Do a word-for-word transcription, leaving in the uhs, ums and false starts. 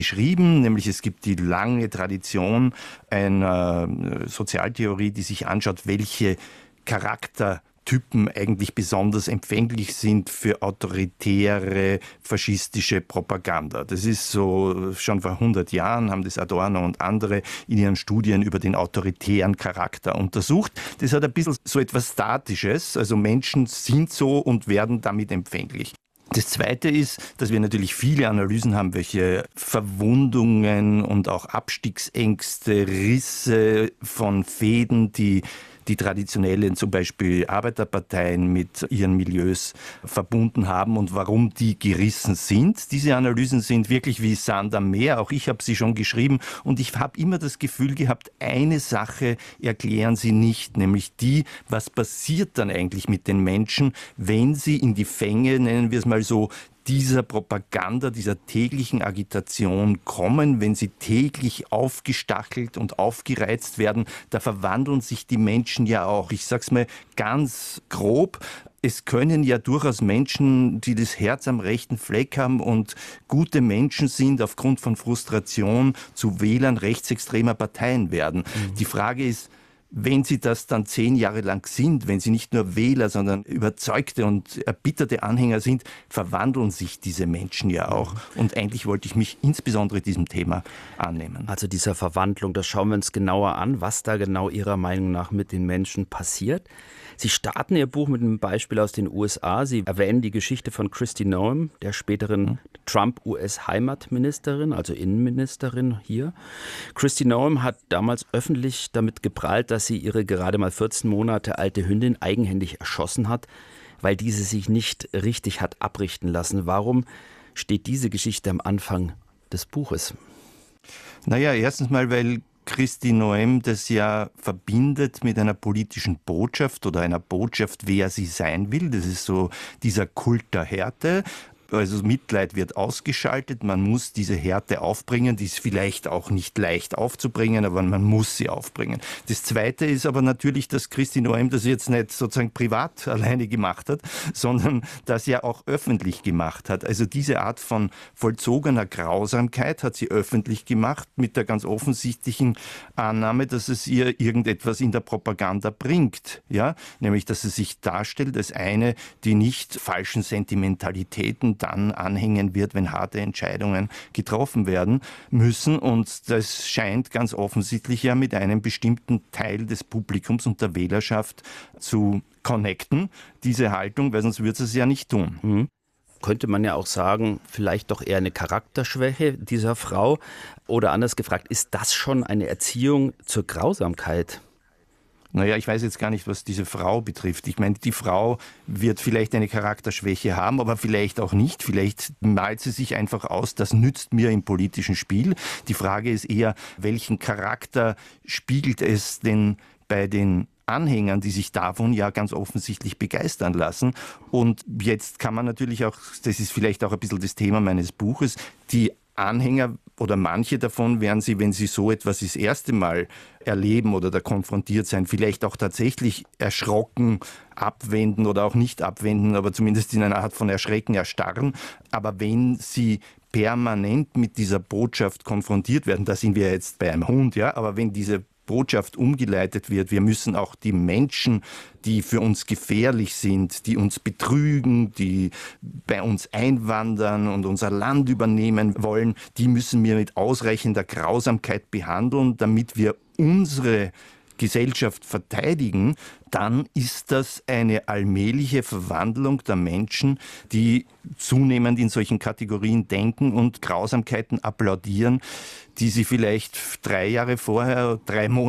geschrieben, nämlich es gibt die lange Tradition einer Sozialtheorie, die sich anschaut, welche Charaktertypen eigentlich besonders empfänglich sind für autoritäre, faschistische Propaganda. Das ist so, schon vor hundert Jahren haben das Adorno und andere in ihren Studien über den autoritären Charakter untersucht. Das hat ein bisschen so etwas Statisches, also Menschen sind so und werden damit empfänglich. Das Zweite ist, dass wir natürlich viele Analysen haben, welche Verwundungen und auch Abstiegsängste, Risse von Fäden, die die traditionellen zum Beispiel Arbeiterparteien mit ihren Milieus verbunden haben und warum die gerissen sind. Diese Analysen sind wirklich wie Sand am Meer. Auch ich habe sie schon geschrieben und ich habe immer das Gefühl gehabt, eine Sache erklären sie nicht, nämlich die, was passiert dann eigentlich mit den Menschen, wenn sie in die Fänge, nennen wir es mal so, dieser Propaganda, dieser täglichen Agitation kommen, wenn sie täglich aufgestachelt und aufgereizt werden, da verwandeln sich die Menschen ja auch. Ich sag's mal ganz grob. Es können ja durchaus Menschen, die das Herz am rechten Fleck haben und gute Menschen sind, aufgrund von Frustration zu Wählern rechtsextremer Parteien werden. Mhm. Die Frage ist, wenn sie das dann zehn Jahre lang sind, wenn sie nicht nur Wähler, sondern überzeugte und erbitterte Anhänger sind, verwandeln sich diese Menschen ja auch. Und eigentlich wollte ich mich insbesondere diesem Thema annehmen. Also dieser Verwandlung, das schauen wir uns genauer an, was da genau Ihrer Meinung nach mit den Menschen passiert. Sie starten Ihr Buch mit einem Beispiel aus den U S A. Sie erwähnen die Geschichte von Kristi Noem, der späteren Trump-U S-Heimatministerin, also Innenministerin hier. Kristi Noem hat damals öffentlich damit geprahlt, dass sie ihre gerade mal vierzehn Monate alte Hündin eigenhändig erschossen hat, weil diese sich nicht richtig hat abrichten lassen. Warum steht diese Geschichte am Anfang des Buches? Naja, erstens mal, weil Kristi Noem das ja verbindet mit einer politischen Botschaft oder einer Botschaft, wer sie sein will. Das ist so dieser Kult der Härte. Also Mitleid wird ausgeschaltet, man muss diese Härte aufbringen, die ist vielleicht auch nicht leicht aufzubringen, aber man muss sie aufbringen. Das Zweite ist aber natürlich, dass Kristi Noem das jetzt nicht sozusagen privat alleine gemacht hat, sondern das ja auch öffentlich gemacht hat. Also diese Art von vollzogener Grausamkeit hat sie öffentlich gemacht mit der ganz offensichtlichen Annahme, dass es ihr irgendetwas in der Propaganda bringt, ja, nämlich dass sie sich darstellt als eine, die nicht falschen Sentimentalitäten dann anhängen wird, wenn harte Entscheidungen getroffen werden müssen. Und das scheint ganz offensichtlich ja mit einem bestimmten Teil des Publikums und der Wählerschaft zu connecten, diese Haltung, weil sonst würde sie es ja nicht tun. Mhm. Könnte man ja auch sagen, vielleicht doch eher eine Charakterschwäche dieser Frau. Oder anders gefragt, ist das schon eine Erziehung zur Grausamkeit? Naja, ich weiß jetzt gar nicht, was diese Frau betrifft. Ich meine, die Frau wird vielleicht eine Charakterschwäche haben, aber vielleicht auch nicht. Vielleicht malt sie sich einfach aus, das nützt mir im politischen Spiel. Die Frage ist eher, welchen Charakter spiegelt es denn bei den Anhängern, die sich davon ja ganz offensichtlich begeistern lassen. Und jetzt kann man natürlich auch, das ist vielleicht auch ein bisschen das Thema meines Buches, die Anhänger oder manche davon werden sie, wenn sie so etwas das erste Mal erleben oder da konfrontiert sein, vielleicht auch tatsächlich erschrocken abwenden oder auch nicht abwenden, aber zumindest in einer Art von Erschrecken erstarren. Aber wenn sie permanent mit dieser Botschaft konfrontiert werden, da sind wir jetzt bei einem Hund, ja, aber wenn diese Botschaft umgeleitet wird, wir müssen auch die Menschen, die für uns gefährlich sind, die uns betrügen, die bei uns einwandern und unser Land übernehmen wollen, die müssen wir mit ausreichender Grausamkeit behandeln, damit wir unsere Gesellschaft verteidigen, dann ist das eine allmähliche Verwandlung der Menschen, die zunehmend in solchen Kategorien denken und Grausamkeiten applaudieren, die sie vielleicht drei Jahre vorher, drei Monate